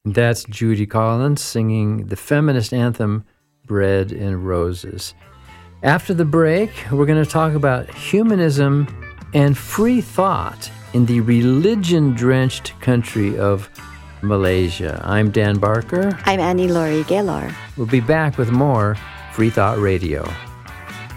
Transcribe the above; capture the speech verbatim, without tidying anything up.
That's Judy Collins singing the feminist anthem, Bread and Roses. After the break, we're going to talk about humanism and free thought in the religion-drenched country of Malaysia. I'm Dan Barker. I'm Annie Laurie Gaylor. We'll be back with more Free Thought Radio.